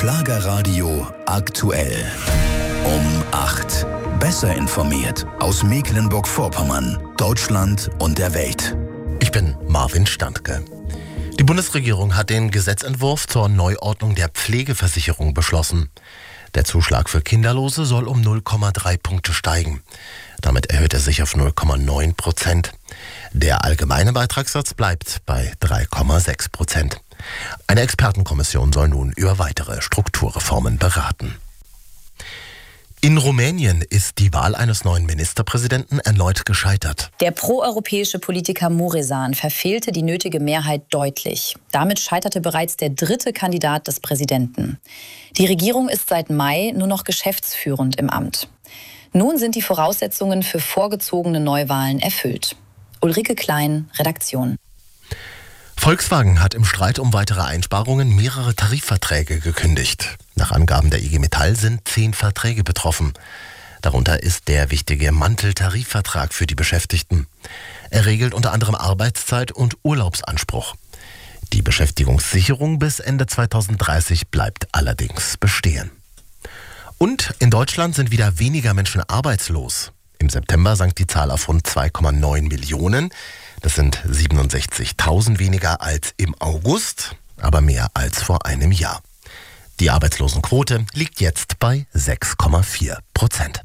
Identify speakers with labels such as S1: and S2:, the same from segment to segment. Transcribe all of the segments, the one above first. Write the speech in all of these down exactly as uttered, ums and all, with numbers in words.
S1: Schlagerradio aktuell. Um acht. Besser informiert aus Mecklenburg-Vorpommern, Deutschland und der Welt.
S2: Ich bin Marvin Standke. Die Bundesregierung hat den Gesetzentwurf zur Neuordnung der Pflegeversicherung beschlossen. Der Zuschlag für Kinderlose soll um null Komma drei Punkte steigen. Damit erhöht er sich auf null Komma neun Prozent. Der allgemeine Beitragssatz bleibt bei drei Komma sechs Prozent. Eine Expertenkommission soll nun über weitere Strukturreformen beraten. In Rumänien ist die Wahl eines neuen Ministerpräsidenten erneut gescheitert.
S3: Der proeuropäische Politiker Mureșan verfehlte die nötige Mehrheit deutlich. Damit scheiterte bereits der dritte Kandidat des Präsidenten. Die Regierung ist seit Mai nur noch geschäftsführend im Amt. Nun sind die Voraussetzungen für vorgezogene Neuwahlen erfüllt. Ulrike Klein, Redaktion.
S2: Volkswagen hat im Streit um weitere Einsparungen mehrere Tarifverträge gekündigt. Nach Angaben der I G Metall sind zehn Verträge betroffen. Darunter ist der wichtige Manteltarifvertrag für die Beschäftigten. Er regelt unter anderem Arbeitszeit und Urlaubsanspruch. Die Beschäftigungssicherung bis Ende zweitausenddreißig bleibt allerdings bestehen. Und in Deutschland sind wieder weniger Menschen arbeitslos. Im September sank die Zahl auf rund zwei Komma neun Millionen. Das sind siebenundsechzigtausend weniger als im August, aber mehr als vor einem Jahr. Die Arbeitslosenquote liegt jetzt bei sechs Komma vier Prozent.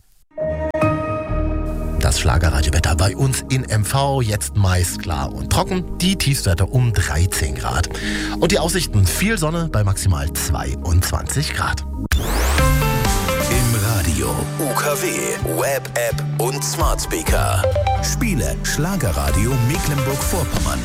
S2: Das Schlagerradiowetter bei uns in M V, jetzt meist klar und trocken, die Tiefstwerte um dreizehn Grad. Und die Aussichten, viel Sonne bei maximal zweiundzwanzig Grad.
S1: Im Radio, U K W, Web-App und Smart Speaker. Spiele Schlagerradio Mecklenburg-Vorpommern.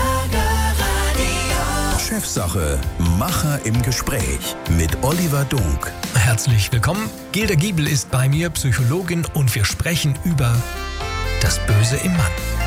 S1: Chefsache, Macher im Gespräch mit Oliver Dunk.
S4: Herzlich willkommen. Gilda Giebel ist bei mir, Psychologin, und wir sprechen über das Böse im Mann.